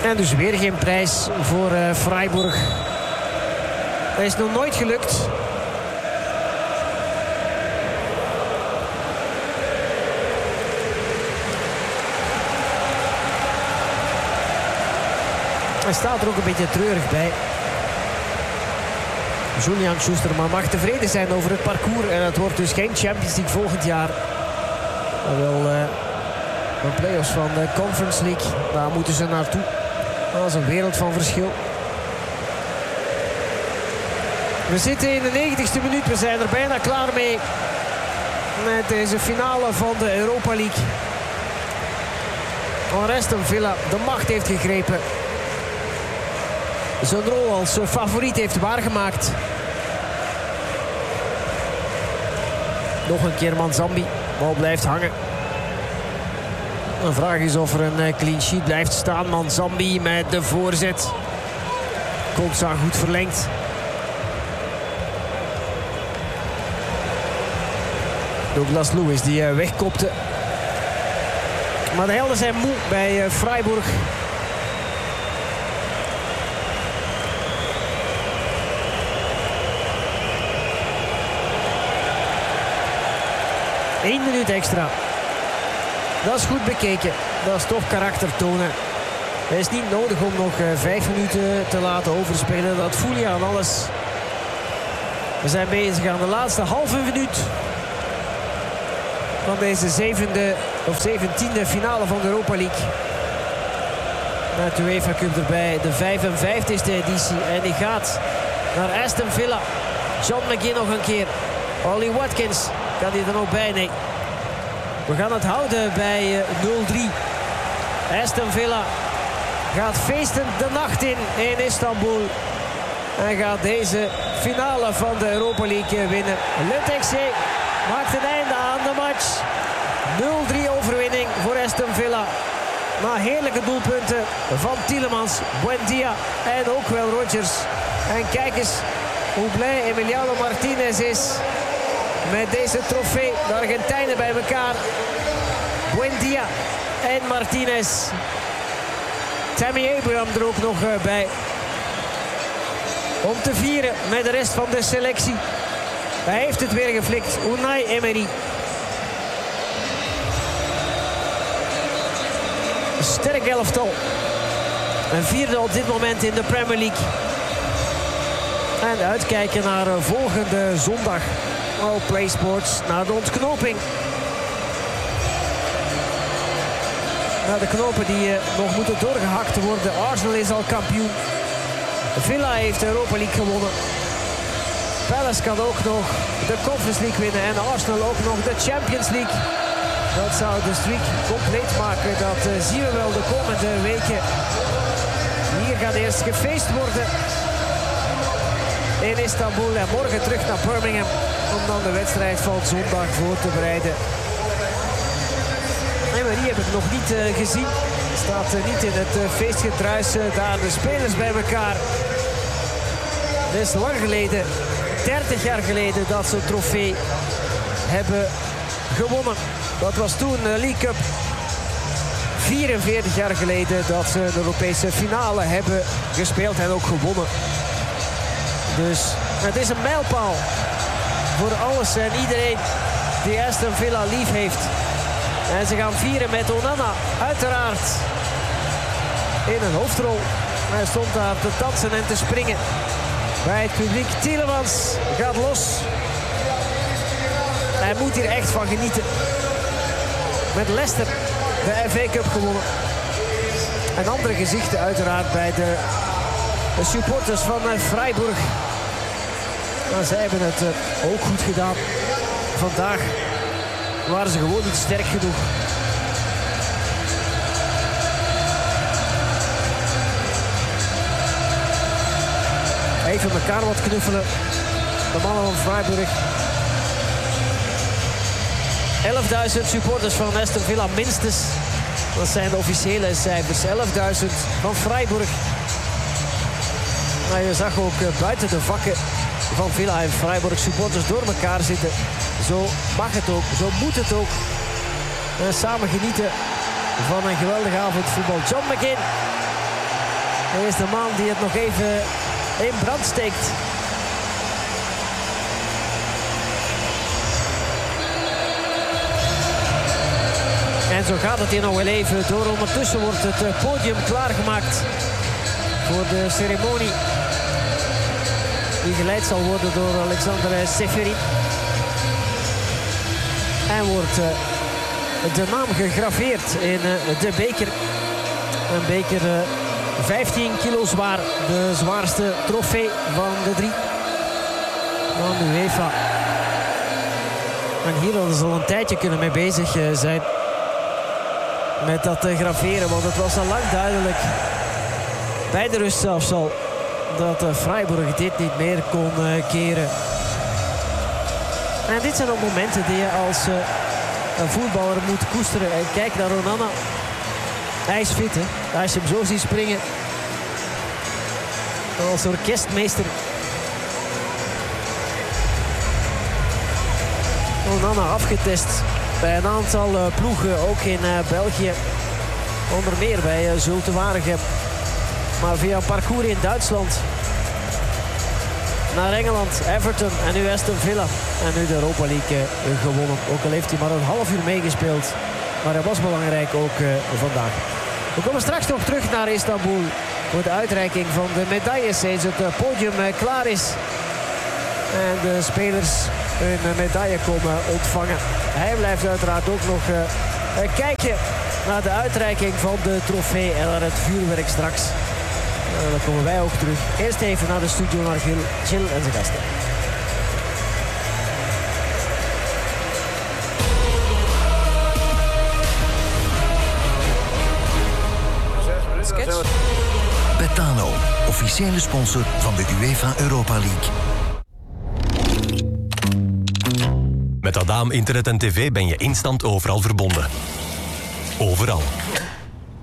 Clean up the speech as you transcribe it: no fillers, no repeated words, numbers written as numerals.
En dus weer geen prijs voor Freiburg. Dat is nog nooit gelukt. Hij staat er ook een beetje treurig bij. Julian Schusterman mag tevreden zijn over het parcours. En het wordt dus geen Champions League volgend jaar. Maar wel een play-offs van de Conference League. Daar moeten ze naartoe. Dat is een wereld van verschil. We zitten in de 90ste minuut. We zijn er bijna klaar mee. Met deze finale van de Europa League. Waar Aston Villa de macht heeft gegrepen. Zijn rol als favoriet heeft waargemaakt. Nog een keer Manzambi. Bal blijft hangen. De vraag is of er een clean sheet blijft staan. Manzambi met de voorzet. Konsa goed verlengd. Douglas Lewis die wegkopte. Maar de helden zijn moe bij Freiburg. Eén minuut extra. Dat is goed bekeken. Dat is toch karakter tonen. Het is niet nodig om nog 5 minuten te laten overspelen. Dat voel je aan alles. We zijn bezig aan de laatste halve minuut. Van deze 17e finale van de Europa League. Met de UEFA Cup erbij. De 55e editie. En die gaat naar Aston Villa. John McGinn nog een keer. Ollie Watkins. Kan hij er nog bij? Nee. We gaan het houden bij 0-3. Aston Villa gaat feesten de nacht in Istanbul. En gaat deze finale van de Europa League winnen. Le Texier maakt een einde aan de match. 0-3 overwinning voor Aston Villa. Na heerlijke doelpunten van Tielemans, Buendia en ook wel Rodgers. En kijk eens hoe blij Emiliano Martinez is. Met deze trofee, de Argentijnen bij elkaar. Buendia en Martinez. Tammy Abraham er ook nog bij. Om te vieren met de rest van de selectie. Hij heeft het weer geflikt. Unai Emery. Een sterk elftal. Een vierde op dit moment in de Premier League. En uitkijken naar volgende zondag. All Play Sports naar de ontknoping. Naar de knopen die nog moeten doorgehakt worden. Arsenal is al kampioen. Villa heeft de Europa League gewonnen. Palace kan ook nog de Conference League winnen. En Arsenal ook nog de Champions League. Dat zou de streak compleet maken. Dat zien we wel de komende weken. Hier gaat eerst gefeest worden. In Istanbul en morgen terug naar Birmingham. Om dan de wedstrijd van zondag voor te bereiden. En die heb ik nog niet gezien. Staat niet in het feestgedruis. Daar de spelers bij elkaar. Het is lang geleden, 30 jaar geleden, dat ze een trofee hebben gewonnen. Dat was toen de League Cup. 44 jaar geleden dat ze de Europese finale hebben gespeeld en ook gewonnen. Dus het is een mijlpaal voor alles en iedereen die Aston Villa lief heeft. En ze gaan vieren met Onana, uiteraard in een hoofdrol. Hij stond daar te dansen en te springen bij het publiek. Tielemans gaat los. Hij moet hier echt van genieten. Met Leicester de FA Cup gewonnen. En andere gezichten uiteraard bij de supporters van Freiburg. Maar zij hebben het ook goed gedaan. Vandaag waren ze gewoon niet sterk genoeg. Even elkaar wat knuffelen. De mannen van Freiburg. 11.000 supporters van Aston Villa minstens. Dat zijn de officiële cijfers. 11.000 van Freiburg. Maar je zag ook buiten de vakken van Villa en Freiburg supporters door elkaar zitten. Zo mag het ook, zo moet het ook. En samen genieten van een geweldige avond voetbal. John McGinn Hij is de man die het nog even in brand steekt. En zo gaat het hier nog wel even door. Ondertussen wordt het podium klaargemaakt voor de ceremonie. Die geleid zal worden door Alexander Seferin. En wordt de naam gegraveerd in de beker. Een beker 15 kilo zwaar. De zwaarste trofee van de 3. Van de UEFA. En hier hadden ze al een tijdje kunnen mee bezig zijn. Met dat graveren. Want het was al lang duidelijk. Bij de rust zelfs al. Dat Freiburg dit niet meer kon keren. En dit zijn ook momenten die je als een voetballer moet koesteren. En kijk naar Onana. Hij is fit, hè. Als je hem zo ziet springen. Als orkestmeester. Onana afgetest bij een aantal ploegen. Ook in België. Onder meer bij Zulte Waregem. Maar via een parcours in Duitsland. Naar Engeland, Everton en nu Aston Villa. En nu de Europa League gewonnen. Ook al heeft hij maar een half uur meegespeeld. Maar hij was belangrijk ook vandaag. We komen straks nog terug naar Istanbul. Voor de uitreiking van de medailles. Eens het podium klaar is. En de spelers hun medaille komen ontvangen. Hij blijft uiteraard ook nog kijken naar de uitreiking van de trofee. En naar het vuurwerk straks. Dan komen wij ook terug. Eerst even naar de studio, naar Gilles en zijn gasten. Betano, officiële sponsor van de UEFA Europa League. Met Adaam Internet en TV ben je instant overal verbonden. Overal.